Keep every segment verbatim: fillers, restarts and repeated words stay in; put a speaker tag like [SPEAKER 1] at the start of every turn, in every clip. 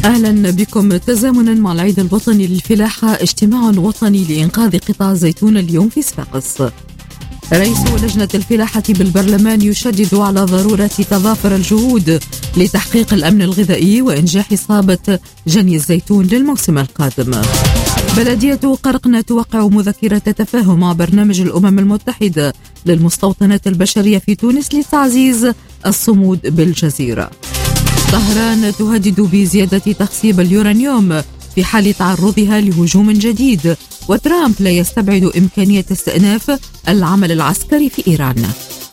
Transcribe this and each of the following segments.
[SPEAKER 1] أهلا بكم. تزامنا مع العيد الوطني للفلاحة، اجتماع وطني لإنقاذ قطاع الزيتون اليوم في صفاقس. رئيس لجنة الفلاحة بالبرلمان يشدد على ضرورة تضافر الجهود لتحقيق الأمن الغذائي وإنجاح إصابة جني الزيتون للموسم القادم. بلدية قرقنة توقع مذكرة تفاهم مع برنامج الأمم المتحدة للمستوطنات البشرية في تونس لتعزيز الصمود بالجزيرة. طهران تهدد بزيادة تخصيب اليورانيوم في حال تعرضها لهجوم جديد، وترامب لا يستبعد إمكانية استئناف العمل العسكري في إيران.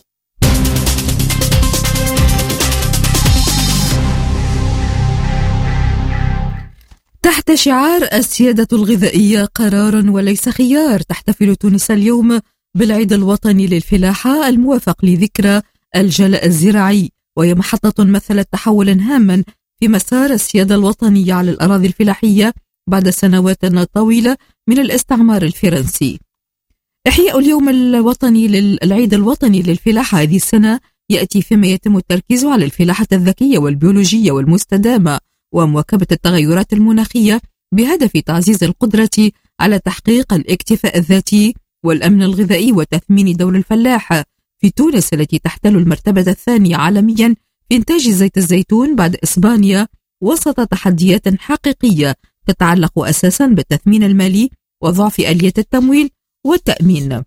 [SPEAKER 1] تحت شعار السيادة الغذائية قرار وليس خيار، تحتفل تونس اليوم بالعيد الوطني للفلاحة الموافق لذكرى الجلاء الزراعي، وهي محطة مثلت تحولا هاما في مسار السيادة الوطنية على الأراضي الفلاحية بعد سنوات طويلة من الاستعمار الفرنسي. إحياء اليوم الوطني للعيد الوطني للفلاحة هذه السنة يأتي فيما يتم التركيز على الفلاحة الذكية والبيولوجية والمستدامة ومواكبة التغيرات المناخية بهدف تعزيز القدرة على تحقيق الاكتفاء الذاتي والأمن الغذائي وتثمين دور الفلاح في تونس التي تحتل المرتبة الثانية عالميا في إنتاج زيت الزيتون بعد إسبانيا، وسط تحديات حقيقية تتعلق أساسا بالتثمين المالي وضعف آلية التمويل والتأمين.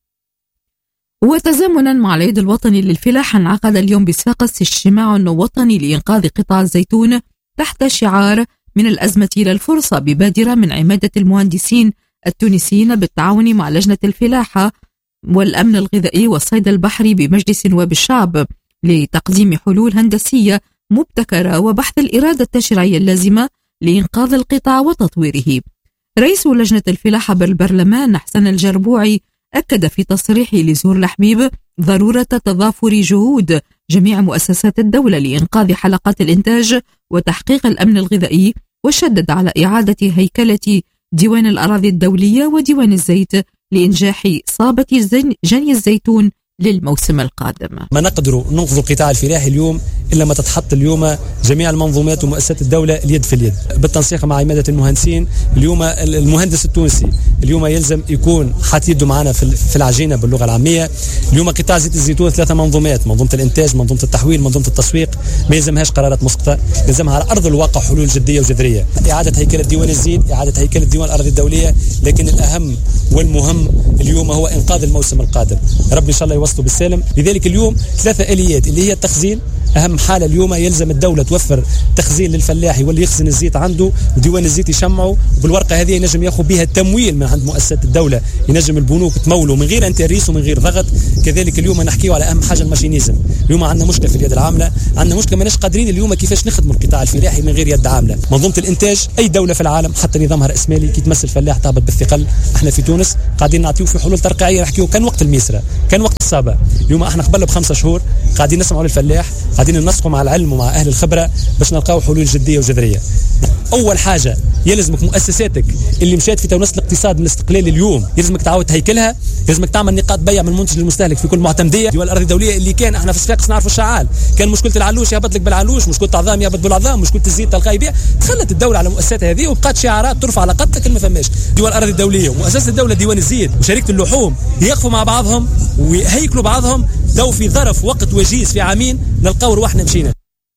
[SPEAKER 1] وتزامنا مع العيد الوطني للفلاحة، انعقد اليوم بصفاقس اجتماع وطني لإنقاذ قطاع الزيتون تحت شعار من الأزمة إلى الفرصة، ببادرة من عمادة المهندسين التونسيين بالتعاون مع لجنة الفلاحة والأمن الغذائي والصيد البحري بمجلس نواب الشعب لتقديم حلول هندسية مبتكرة وبحث الإرادة التشريعية اللازمة لإنقاذ القطاع وتطويره. رئيس لجنة الفلاحة بالبرلمان حسن الجربوعي أكد في تصريحه لزهور الحبيب ضرورة تضافر جهود جميع مؤسسات الدولة لإنقاذ حلقات الإنتاج وتحقيق الأمن الغذائي، وشدد على إعادة هيكلة ديوان الأراضي الدولية وديوان الزيت لإنجاح إصابة جني الزيتون للموسم القادم.
[SPEAKER 2] ما نقدر ننقذ القطاع الفلاحي اليوم إلا ما تتحط اليوم جميع المنظومات ومؤسسات الدولة اليد في اليد بالتنسيق مع عمادة المهندسين. اليوم المهندس التونسي اليوم يلزم يكون حاط يده معنا في العجينة باللغة العامية. اليوم قطاع زيت الزيتون ثلاثة منظومات: منظومة الإنتاج، منظومة التحويل، منظومة التسويق. ما يلزمهاش قرارات مسقطة، يلزمها على أرض الواقع حلول جدية وجذرية. إعادة هيكلة ديوان الزيت، إعادة هيكلة ديوان الأراضي الدولية، لكن الأهم والمهم اليوم هو إنقاذ الموسم القادم. رب إن شاء الله يوصلوا بالسلام. لذلك اليوم ثلاثة آليات اللي هي التخزين. أهم حالة اليوم يلزم الدولة توفر تخزين للفلاح واللي يخزن الزيت عنده، وديوان الزيت يشمعه، وبالورقة هذه ينجم ياخذ بها التمويل من عند مؤسسات الدولة، ينجم البنوك تموله من غير انتريس ومن غير ضغط. كذلك اليوم نحكيه على أهم حاجة الماشينيزم. اليوم عندنا مشكلة في اليد العاملة، عندنا مشكلة ماناش قادرين اليوم كيفاش نخدموا القطاع الفلاحي من غير يد عاملة. منظومة الإنتاج، أي دولة في العالم حتى نظامها رأسمالي كي تمثل الفلاح تهبط بالثقل. احنا في تونس قاعدين نعطيو في حلول ترقيعية، نحكيو كان وقت الميسرة، كان وقت الصابة. اليوم احنا قبل بخمسة شهور قاعدين نسمعوا للفلاح، قاعدين ننسقوا مع العلم ومع أهل الخبرة باش نلقاو حلول جدية وجذرية. أول حاجة يلزمك مؤسساتك اللي مشات في تونس الاقتصاد من الاستقلال اليوم يلزمك تعاود تهيكلها، يلزمك تعمل نقاط بيع من المنتج للمستهلك في كل معتمدية. دول الأراضي الدولية اللي كان احنا في صفاقس نعرفوا الشعال، كان مشكلة العلوش يهبط لك بالعلوش، مشكلة العظام يهبط بالعظام، مشكلة الزيت تلقاه يبيع. دخلت الدولة على مؤسسات هذه وبقات شعارات ترفع على قدك ما فماش. دول الأراضي الدولية ومؤسسة الدولة ديوان الزيت وشركة اللحوم يقفوا مع بعضهم ويهيكلوا بعضهم، لو في ظرف وقت وجيز في عامين نلقاو روحنا مشينا.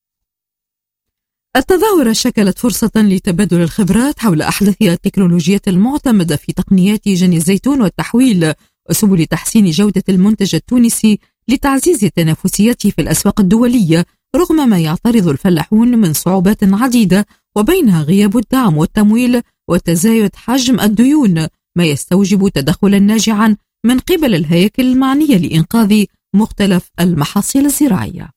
[SPEAKER 1] التظاهرة شكلت فرصة لتبادل الخبرات حول أحدث التكنولوجيات المعتمدة في تقنيات جني الزيتون والتحويل وسبل تحسين جودة المنتج التونسي لتعزيز تنافسيته في الأسواق الدولية، رغم ما يعترض الفلاحون من صعوبات عديدة وبينها غياب الدعم والتمويل وتزايد حجم الديون، ما يستوجب تدخلا ناجعا من قبل الهياكل المعنية لإنقاذ مختلف المحاصيل الزراعية.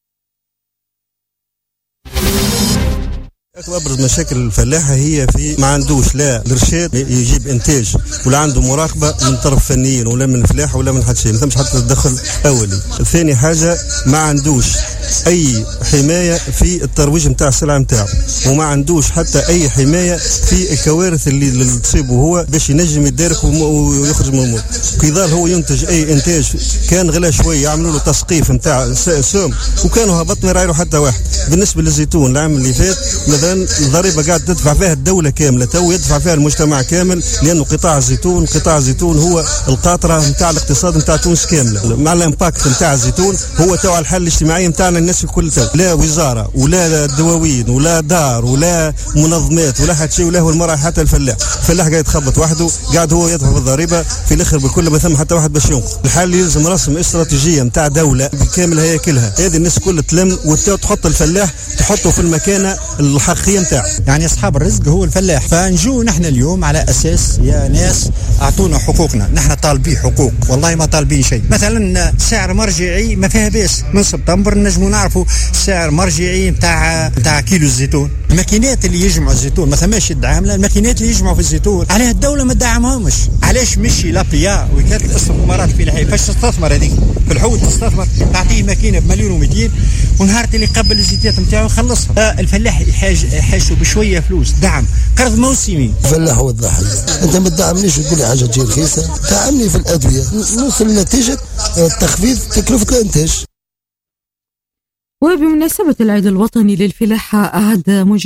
[SPEAKER 3] أبرز مشاكل الفلاحة هي في ما عندوش لا الإرشاد يجيب إنتاج، ولا عنده مراقبة من طرف فنيين ولا من الفلاحة ولا من حد شيء، ما ثمش حتى تدخل أولي. ثاني حاجة ما عندوش اي حمايه في الترويج نتاع السلعه نتاعو، وما عندوش حتى اي حمايه في الكوارث اللي, اللي تصيبه هو باش ينجم يدارك ويخرج من الموت. كيظل هو ينتج اي انتاج كان غلا شويه يعملوا له تسقيف نتاع سوم وكانوا هبط ما يراعوا حتى واحد. بالنسبه للزيتون العام اللي فات مثلا الضريبه قاعد تدفع فيها الدوله كامله، تو يدفع فيها المجتمع كامل، لانه قطاع الزيتون قطاع الزيتون هو القاطره نتاع الاقتصاد نتاع تونس كامله. مع الامباكت نتاع الزيتون هو تو الحل الاجتماعي نتاعنا الناس الكل تو، لا وزاره ولا دواوين ولا دار ولا منظمات ولا حتى شيء، ولا هو المرأة حتى الفلاح الفلاح قاعد يتخبط وحده، قاعد هو يدفع في الضريبه في الاخر بكل ما ثم حتى واحد باش ينقذ. الحل يلزم رسم استراتيجيه نتاع دوله بكامل هياكلها، هذه الناس كل تلم وتحط الفلاح تحطه في المكانه الحقيقيه نتاعه.
[SPEAKER 4] يعني اصحاب الرزق هو الفلاح. فنجو نحن اليوم على اساس يا ناس اعطونا حقوقنا، نحن طالبين حقوق والله ما طالبين شيء. مثلا سعر مرجعي ما فيها باس، من سبتمبر نجموا نعرفوا سعر مرجعي نتاع نتاع كيلو الزيتون. الماكينات اللي يجمعوا الزيتون ما ثماش الدعامله، الماكينات اللي يجمعوا في الزيتون عليها الدوله ما تدعمهمش. علاش مشي لابيا وكاله الاستثمارات الفلاحيه فاش تستثمر هذيك في الحوت تستثمر تعطيه ماكينه بمليون ومئتين ونهار اللي قبل الزيتات نتاعو يخلص. آه الفلاح يحاج يحاسوا بشويه فلوس دعم قرض موسمي.
[SPEAKER 5] الفلاح هو الضحيه، انت ما تدعمنيش وتقول لي حاجه تجي رخيصه، دعمني في الادويه نوصل لنتيجه تخفيض تكلفه الانتاج.
[SPEAKER 1] وبمناسبة العيد الوطني للفلاحة أعد موج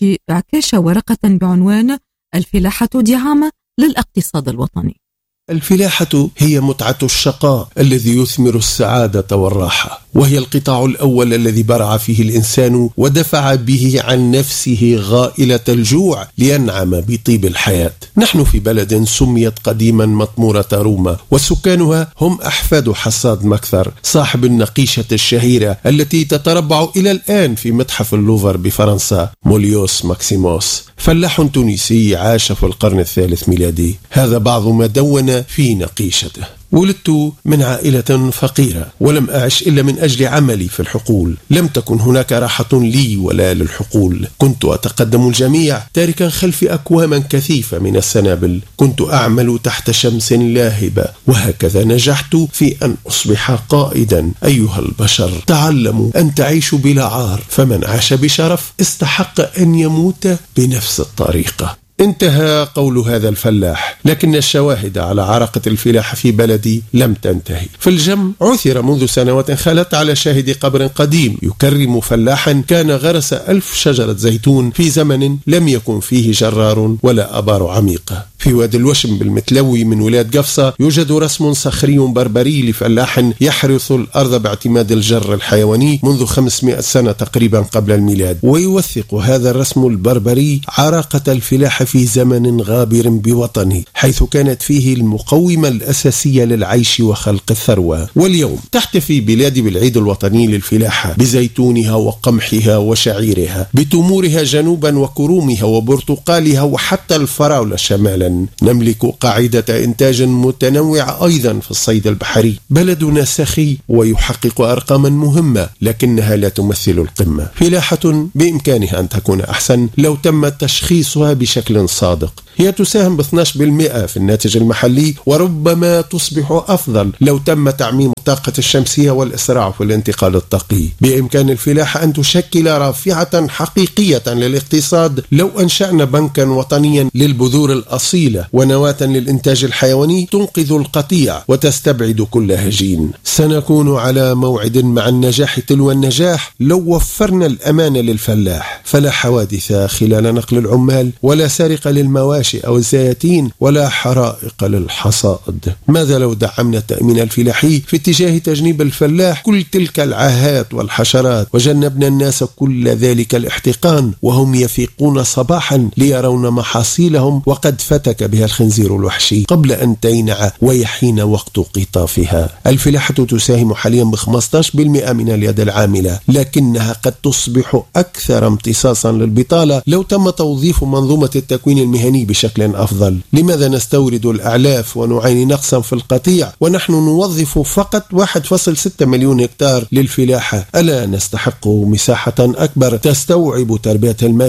[SPEAKER 1] عكاشة ورقة بعنوان الفلاحة دعامة للاقتصاد الوطني.
[SPEAKER 6] الفلاحة هي متعة الشقاء الذي يثمر السعادة والراحة، وهي القطاع الأول الذي برع فيه الإنسان ودفع به عن نفسه غائلة الجوع لينعم بطيب الحياة. نحن في بلد سميت قديما مطمورة روما، وسكانها هم أحفاد حصاد مكثر صاحب النقيشة الشهيرة التي تتربع إلى الآن في متحف اللوفر بفرنسا، موليوس ماكسيموس، فلاح تونسي عاش في القرن الثالث ميلادي. هذا بعض ما دون في نقيشته. ولدت من عائلة فقيرة ولم أعش إلا من أجل عملي في الحقول. لم تكن هناك راحة لي ولا للحقول. كنت أتقدم الجميع تاركا خلفي أكواما كثيفة من السنابل. كنت أعمل تحت شمس لاهبة، وهكذا نجحت في أن أصبح قائدا. أيها البشر، تعلموا أن تعيشوا بلا عار، فمن عاش بشرف استحق أن يموت بنفس الطريقة. انتهى قول هذا الفلاح، لكن الشواهد على عراقة الفلاحة في بلدي لم تنتهي. في الجم عثر منذ سنوات خلت على شاهد قبر قديم يكرم فلاحا كان غرس ألف شجرة زيتون في زمن لم يكن فيه جرار ولا أبار عميقة. في وادي الوشم بالمتلوي من ولاية قفصة يوجد رسم صخري بربري لفلاح يحرث الأرض باعتماد الجر الحيواني منذ خمسمائة سنة تقريبا قبل الميلاد، ويوثق هذا الرسم البربري عراقة الفلاحة في زمن غابر بوطنه، حيث كانت فيه المقومة الأساسية للعيش وخلق الثروة. واليوم تحتفي بلادي بالعيد الوطني للفلاحة بزيتونها وقمحها وشعيرها، بتمورها جنوبا وكرومها وبرتقالها وحتى الفراولة شمالا. نملك قاعدة إنتاج متنوعة أيضا في الصيد البحري. بلدنا سخي ويحقق أرقاما مهمة، لكنها لا تمثل القمة. فلاحة بإمكانها أن تكون أحسن لو تم تشخيصها بشكل صادق. هي تساهم ب اثني عشر بالمئة في الناتج المحلي، وربما تصبح أفضل لو تم تعميم الطاقة الشمسية والإسراع في الانتقال الطاقي. بإمكان الفلاحة أن تشكل رافعة حقيقية للاقتصاد لو أنشأنا بنكا وطنيا للبذور الأصيلة ونواة للإنتاج الحيواني تنقذ القطيع وتستبعد كل هجين. سنكون على موعد مع النجاح تلو النجاح لو وفرنا الأمان للفلاح، فلا حوادث خلال نقل العمال، ولا سرقة للمواشي أو الزياتين، ولا حرائق للحصائد. ماذا لو دعمنا التأمين الفلاحي في اتجاه تجنيب الفلاح كل تلك العاهات والحشرات، وجنبنا الناس كل ذلك الاحتقان وهم يفيقون صباحا ليرون محاصيلهم وقد فتك بها الخنزير الوحشي قبل أن تينع ويحين وقت قطافها. الفلاحة تساهم حاليا ب خمسة عشر بالمئة من اليد العاملة، لكنها قد تصبح أكثر امتصاصا للبطالة لو تم توظيف منظومة التكوين المهني بشكل أفضل. لماذا نستورد الأعلاف ونعاني نقصا في القطيع ونحن نوظف فقط واحد فاصلة ستة مليون هكتار للفلاحة؟ ألا نستحق مساحة أكبر تستوعب تربية الماشية؟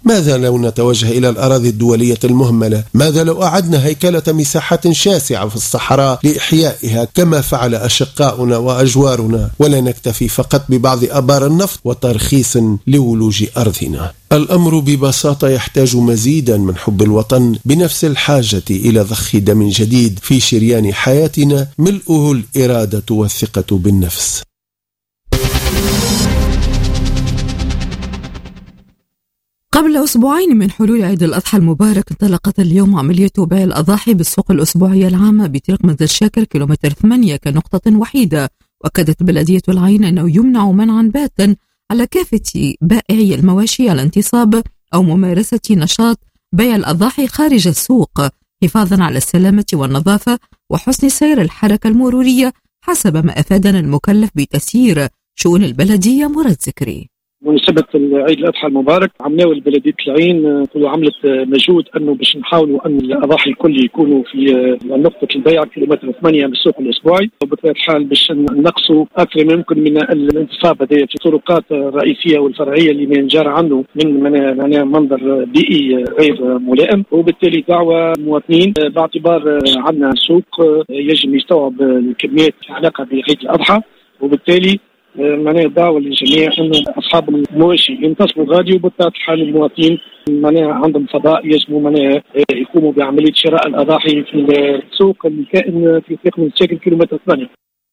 [SPEAKER 6] ماذا لو نتوجه إلى الأراضي الدولية المهملة؟ ماذا لو أعدنا هيكلة مساحات شاسعة في الصحراء لإحيائها كما فعل أشقاؤنا وأجوارنا، ولا نكتفي فقط ببعض أبار النفط وترخيص لولوج أرضنا؟ الأمر ببساطة يحتاج مزيدا من حب الوطن بنفس الحاجة إلى ضخ دم جديد في شريان حياتنا ملؤه الإرادة والثقة بالنفس.
[SPEAKER 1] قبل أسبوعين من حلول عيد الأضحى المبارك انطلقت اليوم عملية بيع الأضاحي بالسوق الأسبوعية العامة بطريق منزل شاكر كيلومتر ثمانية كنقطة وحيدة. وأكدت بلدية العين أنه يمنع منعا باتا على كافة بائعي المواشي الانتصاب أو ممارسة نشاط بيع الأضاحي خارج السوق حفاظا على السلامة والنظافة وحسن سير الحركة المرورية حسب ما أفادنا المكلف بتسيير شؤون البلدية مراد ذكري.
[SPEAKER 7] بمناسبة عيد الأضحى المبارك عملنا البلدية العين كله عملت مجهود أنه باش نحاولوا أن الأضاحي الكل يكونوا في نقطة البيع كيلومتر ثمانية بالسوق الأسبوعي، وبطبيعة الحال باش نقصوا أكثر ما يمكن من الانتصاب هذه في الطرقات الرئيسية والفرعية اللي منجار عنه من معناها منظر بيئي غير ملائم. وبالتالي دعوة المواطنين باعتبار عندنا سوق يجب يستوعب الكميات علاقة بعيد الأضحى، وبالتالي معناها دعوة للجميع أنه أصحاب المواشي ينتصبوا غادي، وبالتالي حال المواطنين معناها عندهم فضاء يجبوا معناها يقوموا بعملية شراء الأضاحي في السوق الكائن في طريق من شاكل كيلومتر ثمانية.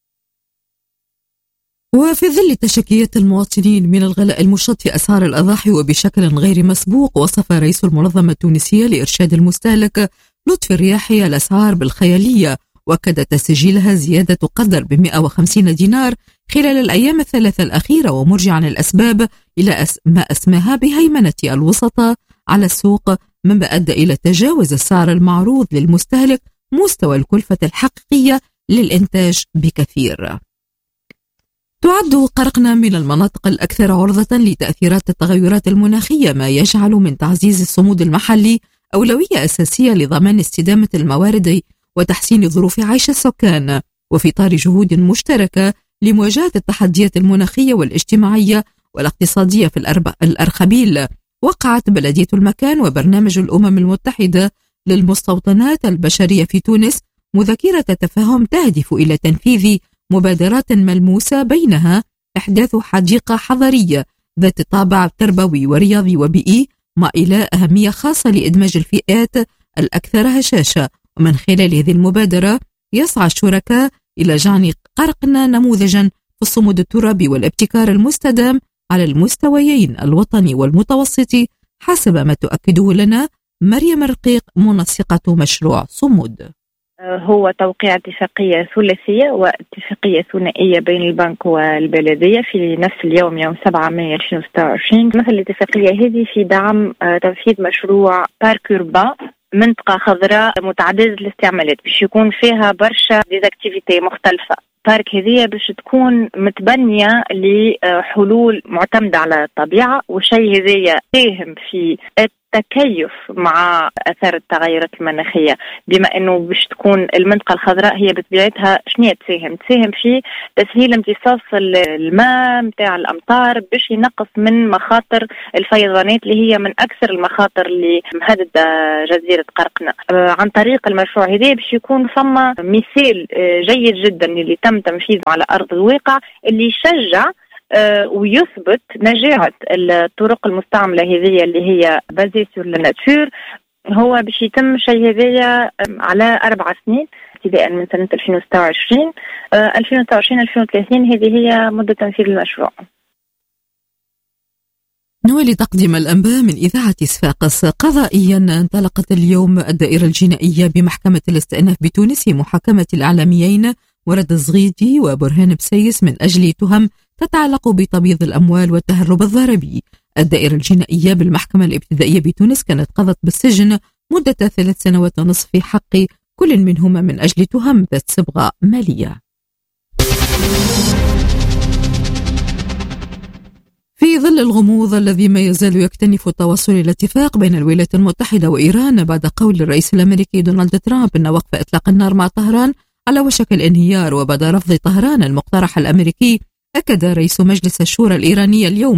[SPEAKER 1] وفي ظل تشكيات المواطنين من الغلاء المشط في أسعار الأضاحي وبشكل غير مسبوق، وصف رئيس المنظمة التونسية لإرشاد المستهلك لطفي الرياحي الأسعار بالخيالية، وأكد تسجيلها زيادة قدر ب مئة وخمسين دينار خلال الأيام الثلاثة الأخيرة، ومرجعا الأسباب إلى ما أسماها بهيمنة الوسطاء على السوق، مما أدى إلى تجاوز السعر المعروض للمستهلك مستوى الكلفة الحقيقية للإنتاج بكثير. تعد قرقنة من المناطق الأكثر عرضة لتأثيرات التغيرات المناخية، ما يجعل من تعزيز الصمود المحلي أولوية أساسية لضمان استدامة الموارد وتحسين ظروف عيش السكان. وفي إطار جهود مشتركة لمواجهة التحديات المناخية والاجتماعية والاقتصادية في الأرخبيل، وقعت بلدية المكان وبرنامج الأمم المتحدة للمستوطنات البشرية في تونس مذكرة تفاهم تهدف إلى تنفيذ مبادرات ملموسة، بينها إحداث حديقة حضرية ذات طابع تربوي ورياضي وبيئي مع إلى أهمية خاصة لإدماج الفئات الأكثر هشاشة. ومن خلال هذه المبادرة يسعى الشركاء إلى جعل قرقنة نموذجا في الصمود الترابي والابتكار المستدام على المستويين الوطني والمتوسطي، حسب ما تؤكده لنا مريم رقيق منسقة مشروع صمود.
[SPEAKER 8] هو توقيع اتفاقية ثلاثية واتفاقية ثنائية بين البنك والبلدية في نفس اليوم يوم سبعة مايو ألفين وستة وعشرين. مثل الاتفاقية هذه في دعم تنفيذ مشروع بارك أوربان، منطقة خضراء متعددة الاستعمالات باش يكون فيها برشا ديزاكتيفيتي مختلفة. بارك هذه باش تكون متبنية لحلول معتمدة على الطبيعة، وشيء هذايا ساهم في التكيف مع أثار التغيرات المناخية، بما أنه باش تكون المنطقة الخضراء هي بطبيعتها شنية تساهم تساهم في تسهيل امتصاص الماء متاع الأمطار باش ينقص من مخاطر الفيضانات اللي هي من أكثر المخاطر اللي مهددة جزيرة قرقنة. عن طريق المشروع هذا باش يكون ثم مثال جيد جدا اللي تم تنفيذه على أرض الواقع، اللي يشجع ويثبت نجاعة الطرق المستعملة هذه اللي هي بازي سور الناتور. هو باش يتم شيء هذايا على أربع سنين ابتداء من سنة ألفين وستة وعشرين ألفين وستة وعشرين ألفين وثلاثين، هذه هي مدة تنفيذ المشروع.
[SPEAKER 1] نوالي تقديم الأنباء من إذاعة صفاقس. قضائيا انطلقت اليوم الدائرة الجنائية بمحكمة الاستئناف بتونس في محاكمة الإعلاميين ورد الزغيدي وبرهان بسيس من أجل تهم تتعلق بتبييض الأموال والتهرب الضريبي. الدائرة الجنائية بالمحكمة الابتدائية بتونس كانت قضت بالسجن مدة ثلاث سنوات ونصف في حق كل منهما من أجل تهم ذات صبغة مالية. في ظل الغموض الذي ما يزال يكتنف التوصل إلى اتفاق بين الولايات المتحدة وإيران بعد قول الرئيس الأمريكي دونالد ترامب أن وقف إطلاق النار مع طهران على وشك الانهيار، وبعد رفض طهران المقترح الأمريكي، أكد رئيس مجلس الشورى الإيراني اليوم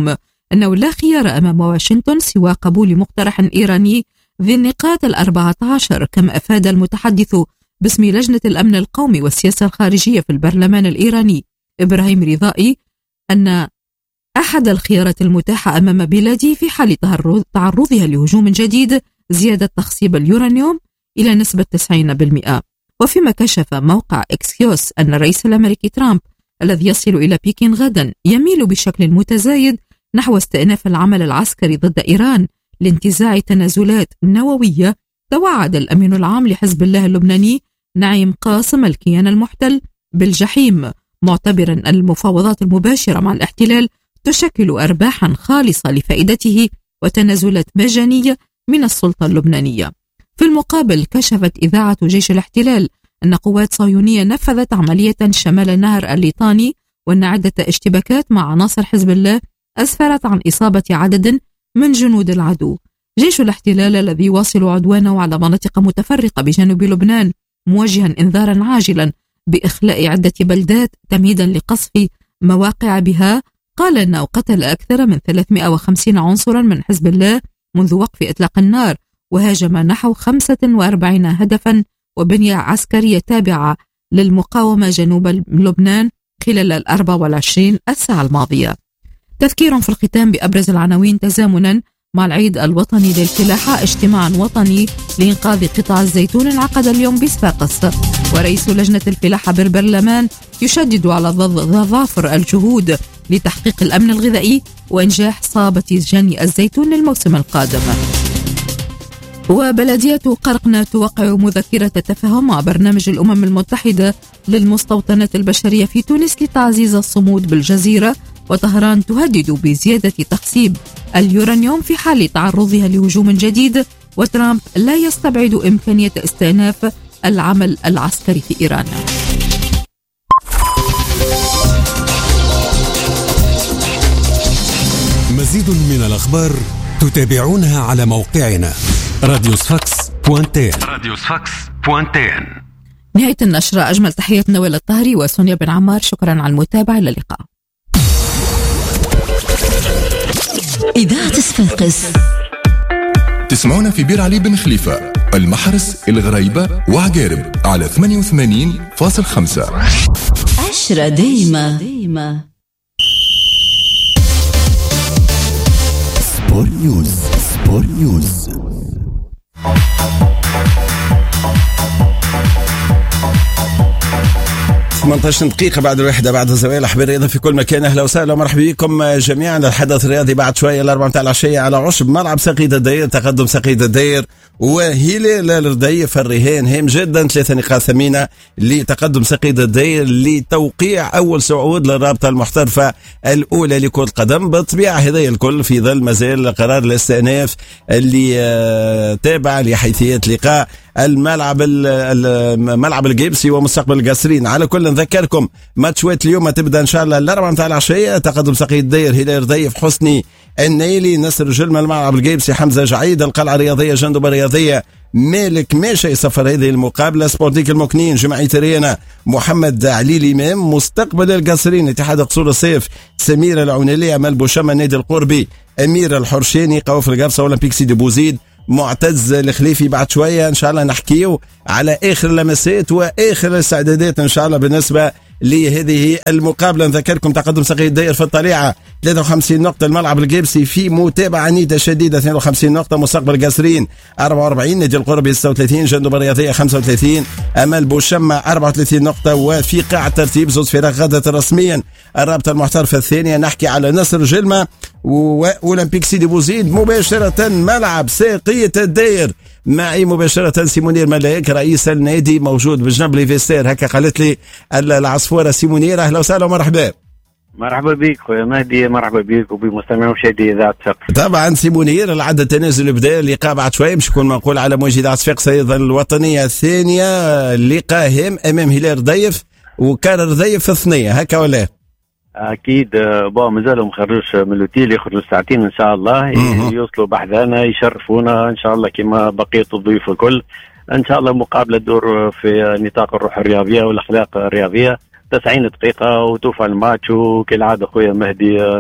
[SPEAKER 1] أنه لا خيار أمام واشنطن سوى قبول مقترح إيراني ذي النقاط الأربعة عشر. كما أفاد المتحدث باسم لجنة الأمن القومي والسياسة الخارجية في البرلمان الإيراني إبراهيم رضائي أن أحد الخيارات المتاحة أمام بلادي في حال تعرضها لهجوم جديد زيادة تخصيب اليورانيوم إلى نسبة تسعين بالمئة. وفيما كشف موقع إكسيوس أن الرئيس الأمريكي ترامب الذي يصل إلى بكين غدا يميل بشكل متزايد نحو استئناف العمل العسكري ضد إيران لانتزاع تنازلات نووية، توعد الأمين العام لحزب الله اللبناني نعيم قاسم الكيان المحتل بالجحيم، معتبرا أن المفاوضات المباشرة مع الاحتلال تشكل أرباحا خالصة لفائدته وتنازلات مجانية من السلطة اللبنانية. في المقابل كشفت إذاعة جيش الاحتلال أن قوات صهيونية نفذت عملية شمال النهر الليطاني، وأن عدة اشتباكات مع عناصر حزب الله أسفرت عن إصابة عدد من جنود العدو. جيش الاحتلال الذي يواصل عدوانه على مناطق متفرقة بجنوب لبنان موجها إنذارا عاجلا بإخلاء عدة بلدات تمهيدا لقصف مواقع بها، قال أنه قتل أكثر من ثلاثمئة وخمسين عنصرا من حزب الله منذ وقف إطلاق النار، وهاجم نحو خمسة وأربعين هدفا وبنية عسكرية تابعة للمقاومة جنوب لبنان خلال الأربع والعشرين الساعة الماضية. تذكير في الختام بأبرز العناوين تزامنا مع العيد الوطني للفلاحة. اجتماع وطني لإنقاذ قطاع الزيتون انعقد اليوم بصفاقس، ورئيس لجنة الفلاحة بالبرلمان يشدد على تضافر الجهود لتحقيق الأمن الغذائي وإنجاح صابة جني الزيتون للموسم القادم. وبلدية قرقنة توقع مذكرة تفاهم مع برنامج الأمم المتحدة للمستوطنات البشرية في تونس لتعزيز الصمود بالجزيرة، وطهران تهدد بزيادة تخصيب اليورانيوم في حال تعرضها لهجوم جديد، وترامب لا يستبعد إمكانية استئناف العمل العسكري في إيران.
[SPEAKER 9] مزيد من الأخبار تتابعونها على موقعنا راديو سفاكس بوانتين. راديو سفاكس بوانتين.
[SPEAKER 1] نهاية النشرة. أجمل تحية نوال الطهري وسونيا بن عمار، شكرا على المتابعة، إلى اللقاء.
[SPEAKER 10] إذاعة صفاقس
[SPEAKER 11] تسمعونا في بير علي بن خليفة، المحرس، الغريبة وعقارب على ثمانية وثمانين فاصلة خمسة.
[SPEAKER 10] عشرة دايما دايما.
[SPEAKER 9] سبور نيوز. سبور نيوز.
[SPEAKER 12] ثمانية عشر دقيقة بعد الواحدة بعد الزوايا الأحبار أيضا في كل مكان. أهلا وسهلا ومرحبا بكم جميعا. الحدث الرياضي بعد شوية الأربعة متاع العشية على عشب ملعب سقيد الداير، تقدم سقيد الداير وهلال الرديف الرهان هام جدا، ثلاثة نقاط ثمينة لتقدم سقيد الداير لتوقيع أول صعود للرابطة المحترفة الأولى لكرة القدم. بالطبيعة هذا الكل في ظل مازال قرار الاستئناف اللي تابع لحيثيات لقاء الملعب الملعب الجيبسي ومستقبل القصرين. على كل نذكركم ماتشوات اليوم تبدا ان شاء الله الاربعة متاع العشيه، تقدم سقيد الداير هلال ضيف حسني النيلي، نصر جلمة الملعب الجيبسي حمزه جعيد، القلعه الرياضيه جندوب الرياضيه مالك ماشي يصفر هذه المقابله، سبورتيك المكنين جمعيه ريانا محمد علي الامام، مستقبل القصرين اتحاد قصور الصيف سمير العونلي، امل بوشمه النادي القربي امير الحرشيني، قوف القرصه اولمبيك سيدي بوزيد معتز الخليفي. بعد شوية إن شاء الله نحكيو على آخر اللمسات وآخر الاستعدادات إن شاء الله بالنسبة لهذه المقابلة. نذكركم تقدم سقيد الداير في الطليعة ثلاثة وخمسين نقطة، الملعب الجيبسي في متابعة عنيدة شديدة اثنين وخمسين نقطة، مستقبل قصرين أربعة وأربعين، نادي القربي ستة وثلاثين، جندوب الرياضية خمسة وثلاثين، أمل بوشمة أربعة وثلاثين نقطة. وفي قاع الترتيب زوج فرق غدت رسميا الرابطة المحترفة الثانية، نحكي على نصر جلمة وأولمبيك سيدي بوزيد مباشرة ملعب ساقية الداير. معي مباشرة سيمونير ملاك رئيس النادي موجود بجنب ليفيستير، هكا قالت لي العصفورة سيمونير. أهلا وسهلا ومرحبا.
[SPEAKER 13] مرحبا بك خويا مهدي، مرحبا بك وبمستمعي ومشاهدي إذاعة صفاقس.
[SPEAKER 12] طبعا سيمونير العدد التنازل بدا اللقاء بعد شوية باش يكون منقول على موجة إذاعة صفاقس أيضا الوطنية الثانية، اللقاء هام أمام هلال ضيف وكرر ضيف في الثنية، هكا ولا؟
[SPEAKER 13] اكيد بون مازالوا مخرجوش من الاوتيل، يخرجوا ساعتين ان شاء الله يوصلوا بحذانا يشرفونا ان شاء الله كما بقيه الضيوف الكل. ان شاء الله مقابله تدور في نطاق الروح الرياضيه والاخلاق الرياضيه، تسعين دقيقه وتوفى الماتش، وكالعاده خويا مهدي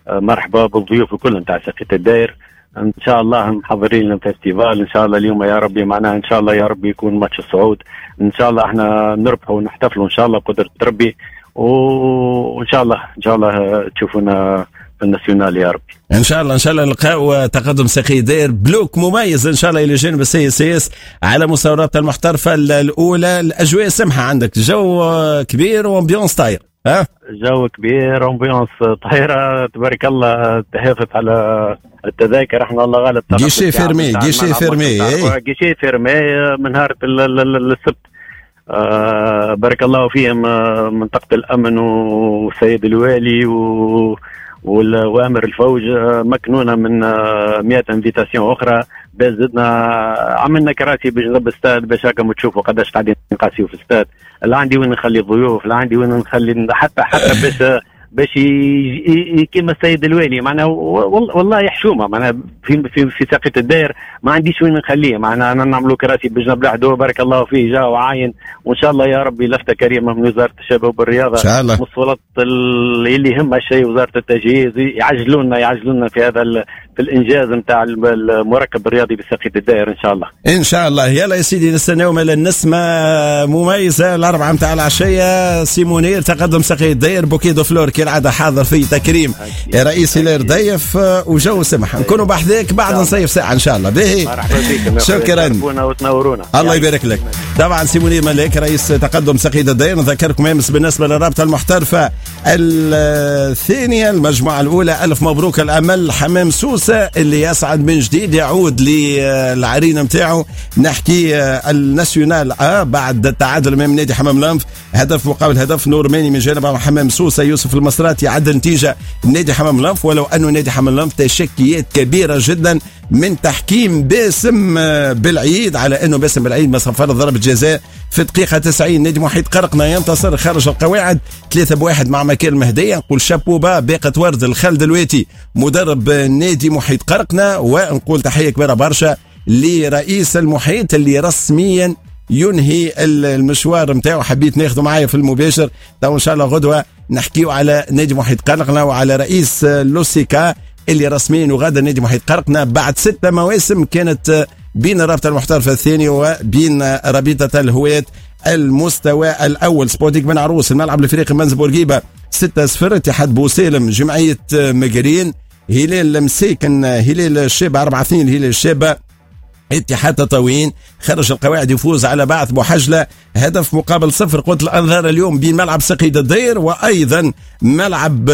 [SPEAKER 13] مرحبا بالضيوف الكل نتاع ساقية الداير. ان شاء الله محضرين لنا فيستيفال ان شاء الله اليوم يا ربي، معناها ان شاء الله يا ربي يكون ماتش الصعود، ان شاء الله احنا نربحوا ونحتفلوا ان شاء الله بقدرة ربي، وان شاء الله ان شاء الله تشوفونا في الناسيونال يا ربي.
[SPEAKER 12] ان شاء الله ان شاء الله نلقاو تقدم ساقية الداير بلوك مميز ان شاء الله الى جانب السي اس اس على مستوى الرابطة المحترفة الاولى. الاجواء سمحة عندك، جو كبير وامبيونس طاير. ها
[SPEAKER 13] جو كبير امبيونس طايره تبارك الله، تحافظ على التذاكر احنا الله غالب.
[SPEAKER 12] جيشي فيرمي جيشي فيرمي
[SPEAKER 13] جيشي فيرمي من نهار السبت. آه بارك الله فيهم منطقه الامن والسيد الوالي و والوامر الفوج مكنونه من مئة انفيتاسيون اخرى. باش زدنا عملنا كراسي باش نلبس استاد باش هكا تشوفوا قداش قاعدين نقاسيو في الاستاد. لا عندي وين نخلي الضيوف، لا عندي وين نخلي حتى حتى باش باش كيما السيد الوالي معناها والله يحشومه معناها في في في ساقية الداير ما عنديش وين نخليه معناها انا نعملوا كراسي بجنب لحده بارك الله فيه جا وعاين، وان شاء الله يا ربي لفته كريمه من وزاره الشباب والرياضه
[SPEAKER 12] ان شاء الله
[SPEAKER 13] مسؤولات اللي يهمها الشيء وزاره التجهيز يعجلوا لنا يعجلوا لنا في هذا في الانجاز نتاع المركب الرياضي بساقية الداير ان شاء الله.
[SPEAKER 12] ان شاء الله يلا يا سيدي نستناو من النسمه مميزه الاربعه نتاع العشيه. سيمونير تقدم ساقية الداير بوكيدو فلور كالعاده حاضر في تكريم رئيس الهلال ضيف وجو سمح نكونوا بحذاك بعد نصيف ساعه ان شاء الله. باهي شكرا
[SPEAKER 13] وتنورونا
[SPEAKER 12] الله يبارك لك. طبعا سيمونير ملاك رئيس تقدم ساقية الداير نذكركم امس بالنسبه للرابطه المحترفه الثانيه المجموعه الاولى الف مبروك الامل حمام سوسه اللي يسعد من جديد يعود للعرينه نتاعو. نحكي الناسيونال اه بعد التعادل امام نادي حمام لنف هدف مقابل هدف نورماني من جانب حمام سوسه. يوسف المصراتي عدل نتيجه نادي حمام لنف، ولو انه نادي حمام لنف تشكيات كبيره جدا من تحكيم باسم بالعيد على انه باسم بالعيد ما صفر ضربه جزاء في دقيقه تسعين. نادي محيط قرقنا ينتصر خارج القواعد ثلاثة بواحد مع مكان المهديه. نقول شابوبا باقة ورد الخالد الويتي مدرب نادي محيط قرقنا، ونقول تحيه كبيره برشا لرئيس المحيط اللي رسميا ينهي المشوار نتاعو. حبيت ناخذه معايا في المباشر تو ان شاء الله غدوه نحكيو على نادي محيط قرقنا وعلى رئيس لوسيكا اللي رسميا وغادر نادي محيط قرقنا بعد ستة مواسم كانت بين الرابطه المحترفه الثانيه وبين رابطه الهواة المستوى الاول. سبورتيك بن عروس الملعب الفريق منزل بورقيبه ستة صفر. اتحاد بوسالم جمعيه مقرين هلال مساكن هلال الشابه أربعة اثنين هلال الشابه. اتحاد تطاوين خرج القواعد يفوز على بعث بوحجله هدف مقابل صفر. قلت الانظار اليوم بين ملعب ساقية الداير وايضا ملعب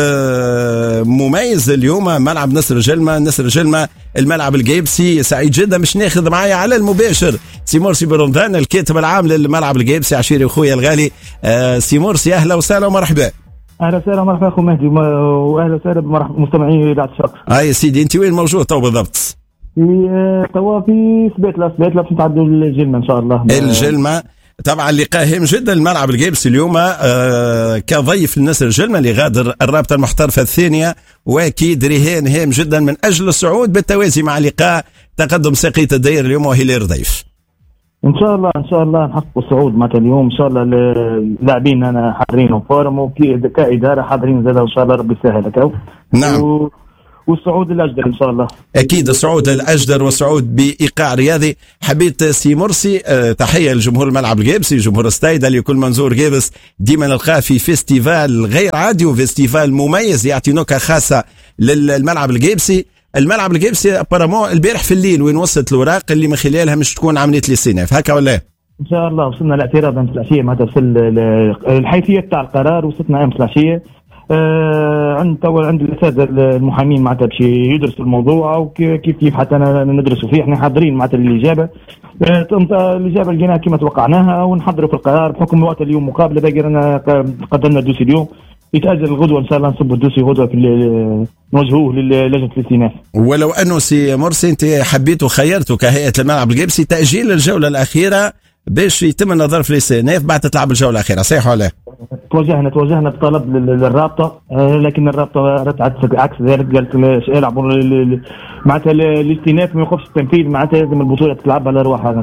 [SPEAKER 12] مميز اليوم ملعب نصر جلمه. نصر جلمه الملعب القيبسي. سعيد جدا مش ناخذ معايا على المباشر سي مرسي برمضان الكاتب العام للملعب القيبسي عشيري اخويا الغالي. آه سي مرسي اهلا وسهلا ومرحبا.
[SPEAKER 14] اهلا وسهلا مرحبا اخو مهدي واهلا وسهلا بمرحبا مستمعين اذاعه الشرق.
[SPEAKER 12] اه يا سيدي انت وين موجود تو بالضبط؟
[SPEAKER 14] في توا في سبيتلا سبيتلا باش نتعدوا الجلمه ان شاء الله.
[SPEAKER 12] الجلمه طبعا لقاء هام جدا الملعب القيبسي اليوم آه كضيف للنصر الجلمه اللي غادر الرابطه المحترفه الثانيه، واكيد رهان هام جدا من اجل الصعود بالتوازي مع لقاء تقدم ساقية الداير اليوم وهلال ضيف.
[SPEAKER 14] ان شاء الله ان شاء الله نحققوا الصعود معناتها اليوم ان شاء الله. اللاعبين انا حاضرين وفورم وكاداره حاضرين زاد ان شاء الله ربي يسهل هكا.
[SPEAKER 12] نعم
[SPEAKER 14] و... والصعود الاجدر ان شاء الله.
[SPEAKER 12] اكيد الصعود الاجدر والصعود بايقاع رياضي. حبيت سي مرسي أه تحيه لجمهور الملعب القيبسي جمهور ستايدا لكل منظور قيبس ديما نلقاه في فيستيفال غير عادي وفيستيفال مميز يعطي نكهه خاصه للملعب القيبسي. الملعب القيبسي ابارامون البارح في الليل وين وصلت الاوراق اللي من خلالها مش تكون عمليه الاستئناف هكا ولا؟
[SPEAKER 14] ان شاء الله وصلنا الاعتراض امس العشيه معناتها في الحيثيه تاع القرار وصلنا امس العشيه. آه عند توا عند الاساتذه المحامين معناتها باش يدرسوا الموضوع وكيف كيف حتى ندرسوا فيه. احنا حاضرين معناتها الاجابه. آه الاجابه لقيناها كما توقعناها ونحضروا في القرار بحكم وقت اليوم مقابله باقي رانا قدمنا الدوسي اليوم يتاجل الغدوه ان شاء الله نصبوا الدوسي غدوه في نوجهوه للجنه الاستئناف.
[SPEAKER 12] ولو انه سي مرسي انت حبيت وخيرتوا كهيئه الملعب القيبسي تاجيل الجوله الاخيره باش يتم النظر في الاستئناف بعد تلعب الجوله الاخيره صحيح ولا؟
[SPEAKER 14] توجهنا توجهنا بطلب للرابطه لكن الرابطه رجعت عكس ذلك قالت يلعبوا معناتها الاستئناف ما يوقفش التنفيذ معناتها لازم البطوله تلعب على ارواحها هكا.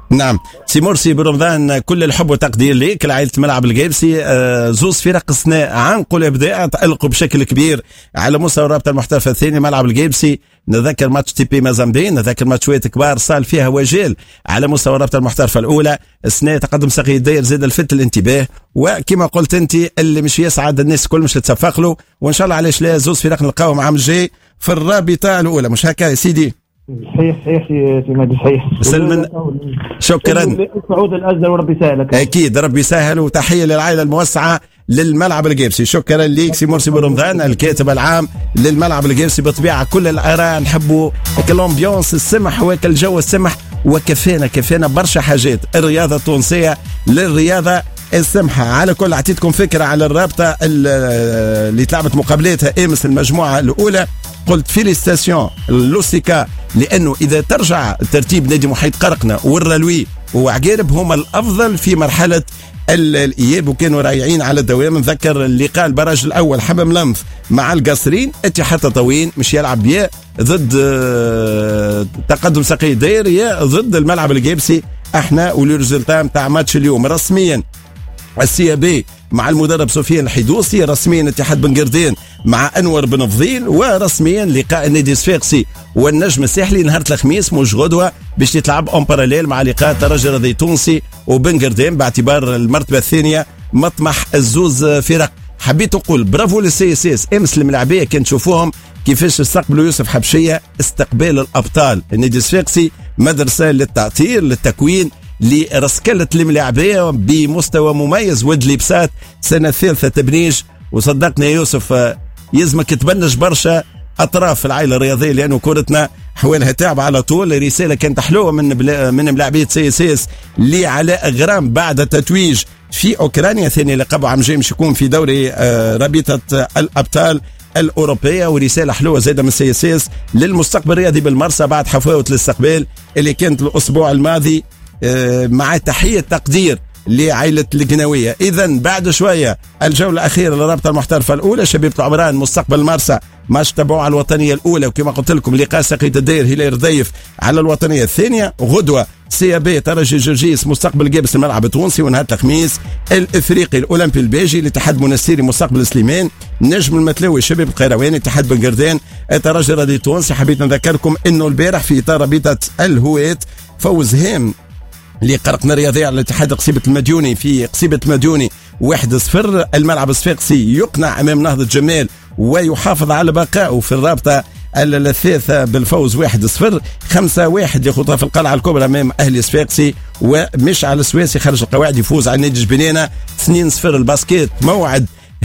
[SPEAKER 12] نعم سي مرسي برمضان، كل الحب والتقدير ليك لعائلة ملعب القيبسي. آه زوز فرق الثناء عنقوا الابداع، تألقوا بشكل كبير على مستوى الرابطه المحترفه الثاني ملعب القيبسي. نذكر ماتش تي بي مازامبين، نذكر ماتشات كبار صار فيها وجال على مستوى الرابطه المحترفه الاولى. الثناء تقدم ساقي الداير زاد لفت الانتباه، وكما قلت انت اللي مش يسعد الناس الكل مش تتصفق له، وان شاء الله علاش لا زوز فرق نلقاهم عام الجاي في الرابطه الاولى، مش هكا يا سيدي؟
[SPEAKER 14] صحيح صحيح سي مهدي صحيح.
[SPEAKER 12] سلم شكرا.
[SPEAKER 14] سعود الازهر وربي يسهلك.
[SPEAKER 12] اكيد ربي يسهل، وتحيه للعائله الموسعه للملعب القيبسي. شكرا ليك سي مرسي برمضان الكاتب العام للملعب القيبسي. بطبيعه كل الاراء نحبوا الامبيونس السمح والجو السمح، وكفينا كفينا برشا حاجات الرياضه التونسيه للرياضه السمحه. على كل اعطيتكم فكره على الرابطه اللي تلعبت مقابلاتها امس المجموعه الاولى. قلت فيليستاسيون لوسيكا، لانه اذا ترجع ترتيب نادي محيط قرقنه والرلوي وعقارب هما الافضل في مرحله الاياب، وكانوا رايعين على الدوام. نذكر اللقاء البراج الاول حمام لمف مع القصرين، اتحاد تطاوين مش يلعب يا ضد تقدم ساقي الداير يا ضد الملعب القيبسي. احنا والريزلتات نتاع ماتش اليوم رسميا السي بي مع المدرب سفيان الحيدوسي، رسميا اتحاد بن قردين مع انور بن فضيل، ورسميا لقاء النادي الصفاقسي والنجم الساحلي نهار الخميس مش غدوه باش تتلعب اون باراليل مع لقاء الترجي الرياضي التونسي وبن قردين باعتبار المرتبه الثانيه مطمح الزوز فرق. حبيت نقول برافو للسي اس اس، امس الملاعبيه كان تشوفوهم كيفاش استقبلوا يوسف حبشيه استقبال الابطال. النادي الصفاقسي مدرسه للتعطير للتكوين لرسكلة الملاعبية بمستوى مميز. ود لبسات سنة ثالثة تبنيج، وصدقنا يا يوسف يزمك تبنج برشا أطراف العائلة الرياضية، لأنه كورتنا حوالها تعب على طول. رسالة كانت حلوة من من ملاعبية سي اس اس لعلاء غرام بعد تتويج في أوكرانيا، ثاني لقب عام جاي مش يكون في دوري رابطة الأبطال الأوروبية. ورسالة حلوة زيادة من سي اس اس للمستقبل الرياضي بالمرسى بعد حفاوة الاستقبال اللي كانت الأسبوع الماضي، مع تحية تقدير لعائلة القناوية. إذا بعد شوية الجولة الأخيرة للرابطة المحترفة الأولى، شبيبة العمران مستقبل مرسى ماتش تبعوا على الوطنية الأولى، وكما قلت لكم لقاء ساقية الداير هلال رديف على الوطنية الثانية. غدوة سي بي ترجي جرجيس مستقبل قابس الملعب التونسي، ونهار الخميس الافريقي الاولمبي البيجي الاتحاد منستيري مستقبل سليمان، نجم المتلاوي شباب القيرواني اتحاد بن قردان الترجي الرياضي التونسي. حبيت نذكركم انه البارح في اطار رابطة الهويت فوز هام لقرقنا الرياضي على الاتحاد قصيبة المديوني في قصيبة المديوني واحد صفر. الملعب الصفاقسي يقنع امام نهضة جمال ويحافظ على بقائه في الرابطة الثالثة بالفوز واحد صفر. خمسة واحد يخوضها في القلعة الكبرى امام اهلي صفاقسي، ومشعل السويسي خارج القواعد يفوز على نادي جبنينة اثنين صفر. الباسكيت موعد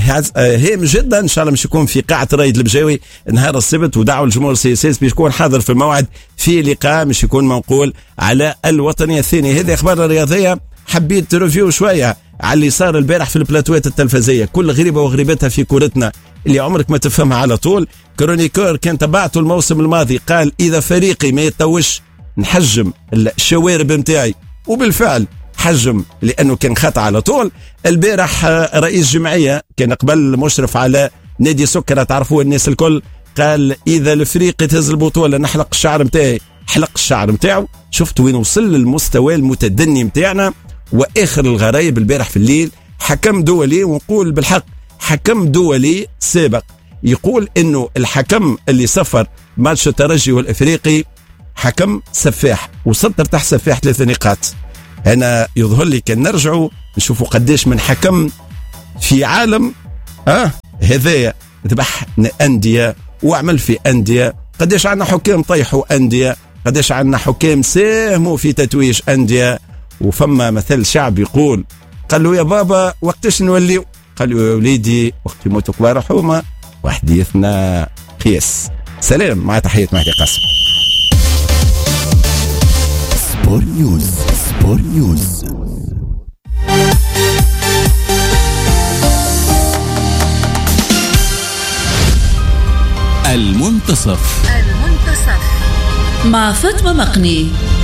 [SPEAKER 12] هام جدا ان شاء الله مش يكون في قاعة رايد البجاوي نهار السبت، ودعوا الجمهور سي اس اس باش يكون حاضر في الموعد في لقاء مش يكون منقول على الوطنية الثانية. هذه اخبار رياضية حبيت ريفيو شوية على اللي صار البارح في البلاتوات التلفزية، كل غريبة وغريبتها في كورتنا اللي عمرك ما تفهمها على طول. كرونيكور كان تبعته الموسم الماضي قال اذا فريقي ما يتوش نحجم الشوارب متاعي، وبالفعل حجم لانه كان خطا على طول. البارح رئيس جمعيه كان قبل مشرف على نادي سكره تعرفوه الناس الكل، قال اذا الفريق تهز البطوله نحلق الشعر متاعي، حلق الشعر متاعه. شفت وين وصل للمستوى المتدني متاعنا. واخر الغرايب البارح في الليل حكم دولي، ونقول بالحق حكم دولي سابق يقول انه الحكم اللي سفر ماتش الترجي والافريقي حكم سفاح، وسطر تحت سفاح ثلاثة نقاط. أنا يظهر لي كان نرجعوا نشوفوا قديش من حكم في عالم آه هذايا ذبح أندية وعمل في أندية، قديش عنا حكام طيحوا أندية، قديش عنا حكام ساهموا في تتويج أندية. وفما مثل شعب يقول قال له يا بابا وقتاش نوليو، قال له يا وليدي وقت يموتوا كبار حومة وحديثنا قياس. سلام، مع تحية مهدي قاسم.
[SPEAKER 9] سبور نيوز. سبور نيوز. المنتصف.
[SPEAKER 10] المنتصف مع فاطمة مقني.